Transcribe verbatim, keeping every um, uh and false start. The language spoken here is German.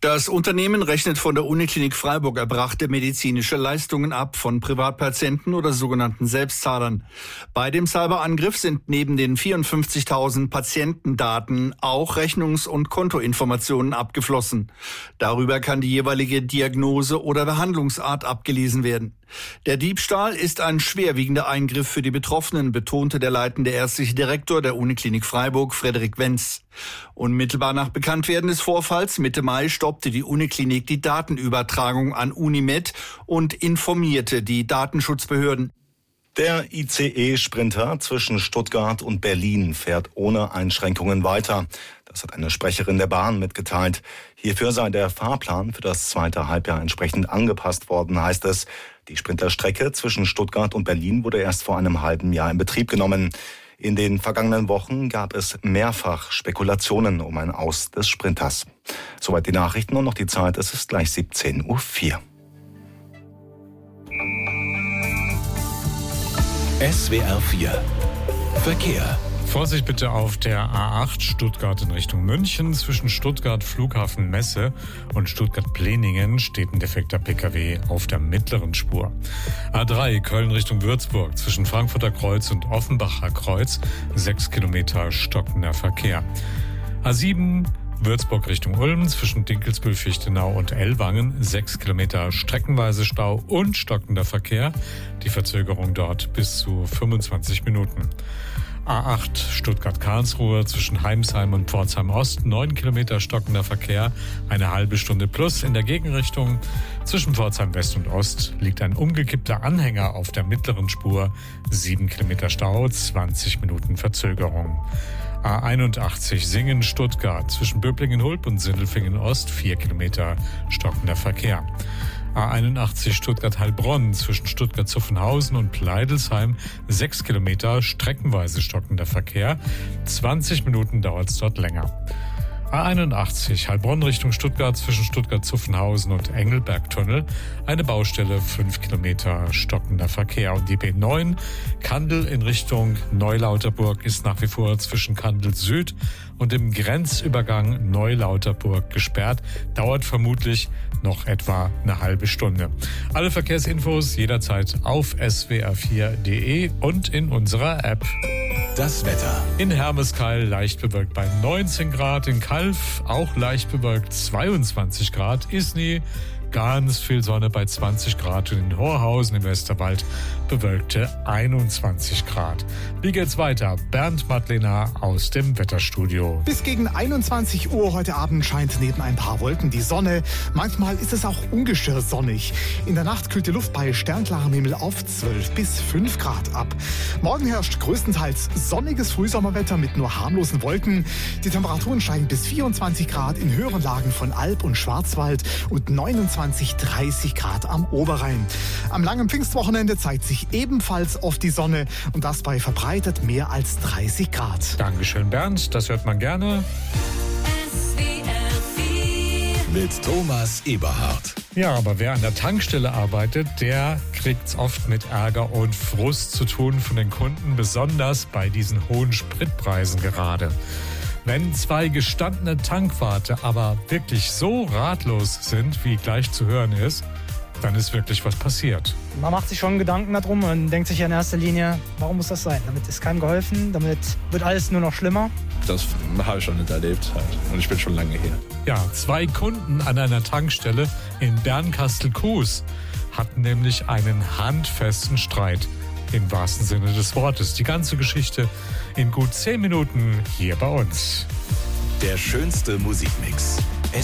Das Unternehmen rechnet von der Uniklinik Freiburg erbrachte medizinische Leistungen ab von Privatpatienten oder sogenannten Selbstzahlern. Bei dem Cyberangriff sind neben den vierundfünfzigtausend Patientendaten auch Rechnungs- und Kontoinformationen abgeflossen. Darüber kann die jeweilige Diagnose oder Behandlungsart abgelesen werden. Der Diebstahl ist ein schwerwiegender Eingriff für die Betroffenen, betonte der leitende ärztliche Direktor der Uniklinik Freiburg, Frederik Wenz. Unmittelbar nach Bekanntwerden des Vorfalls Mitte Mai stoppte die Uniklinik die Datenübertragung an Unimed und informierte die Datenschutzbehörden. Der I C E-Sprinter zwischen Stuttgart und Berlin fährt ohne Einschränkungen weiter. Das hat eine Sprecherin der Bahn mitgeteilt. Hierfür sei der Fahrplan für das zweite Halbjahr entsprechend angepasst worden, heißt es. Die Sprinterstrecke zwischen Stuttgart und Berlin wurde erst vor einem halben Jahr in Betrieb genommen. In den vergangenen Wochen gab es mehrfach Spekulationen um ein Aus des Sprinters. Soweit die Nachrichten und noch die Zeit. Es ist gleich siebzehn Uhr vier. S W R vier Verkehr. Vorsicht bitte auf der A acht Stuttgart in Richtung München. Zwischen Stuttgart Flughafen Messe und Stuttgart-Pleningen steht ein defekter P K W auf der mittleren Spur. A drei Köln Richtung Würzburg. Zwischen Frankfurter Kreuz und Offenbacher Kreuz sechs Kilometer stockender Verkehr. A sieben Würzburg Richtung Ulm zwischen Dinkelsbühl-Fichtenau und Ellwangen sechs Kilometer streckenweise Stau und stockender Verkehr. Die Verzögerung dort bis zu fünfundzwanzig Minuten. A acht Stuttgart-Karlsruhe zwischen Heimsheim und Pforzheim Ost, neun Kilometer stockender Verkehr, eine halbe Stunde plus in der Gegenrichtung. Zwischen Pforzheim West und Ost liegt ein umgekippter Anhänger auf der mittleren Spur, sieben Kilometer Stau, zwanzig Minuten Verzögerung. A einundachtzig Singen-Stuttgart zwischen Böblingen-Hulb und Sindelfingen-Ost, vier Kilometer stockender Verkehr. A einundachtzig Stuttgart-Heilbronn zwischen Stuttgart-Zuffenhausen und Pleidelsheim sechs Kilometer streckenweise stockender Verkehr. zwanzig Minuten dauert es dort länger. A einundachtzig Heilbronn Richtung Stuttgart zwischen Stuttgart-Zuffenhausen und Engelbergtunnel. Eine Baustelle, fünf Kilometer stockender Verkehr. Und die B neun Kandel in Richtung Neulauterburg ist nach wie vor zwischen Kandel Süd und dem Grenzübergang Neulauterburg gesperrt. Dauert vermutlich noch etwa eine halbe Stunde. Alle Verkehrsinfos jederzeit auf s w r vier punkt d e und in unserer App. Das Wetter. In Hermeskeil leicht bewölkt bei neunzehn Grad, in Calw auch leicht bewölkt zweiundzwanzig Grad, Isny ganz viel Sonne bei zwanzig Grad und in Horhausen im Westerwald bewölkte einundzwanzig Grad. Wie geht's weiter? Bernd Madlener aus dem Wetterstudio. Bis gegen einundzwanzig Uhr heute Abend scheint neben ein paar Wolken die Sonne. Manchmal ist es auch ungestört sonnig. In der Nacht kühlt die Luft bei sternklarem Himmel auf zwölf bis fünf Grad ab. Morgen herrscht größtenteils sonniges Frühsommerwetter mit nur harmlosen Wolken. Die Temperaturen steigen bis vierundzwanzig Grad in höheren Lagen von Alb und Schwarzwald und neunundzwanzig, dreißig Grad am Oberrhein. Am langen Pfingstwochenende zeigt sich ebenfalls oft die Sonne und das bei verbreitet mehr als dreißig Grad. Dankeschön, Bernd. Das hört man gerne. S W R vier mit Thomas Eberhardt. Ja, aber wer an der Tankstelle arbeitet, der kriegt's oft mit Ärger und Frust zu tun von den Kunden, besonders bei diesen hohen Spritpreisen gerade. Wenn zwei gestandene Tankwarte aber wirklich so ratlos sind, wie gleich zu hören ist, dann ist wirklich was passiert. Man macht sich schon Gedanken darum und denkt sich in erster Linie, warum muss das sein? Damit ist keinem geholfen, damit wird alles nur noch schlimmer. Das habe ich schon nicht erlebt halt. Und ich bin schon lange hier. Ja, zwei Kunden an einer Tankstelle in Bernkastel-Kues hatten nämlich einen handfesten Streit. Im wahrsten Sinne des Wortes. Die ganze Geschichte in gut zehn Minuten hier bei uns. Der schönste Musikmix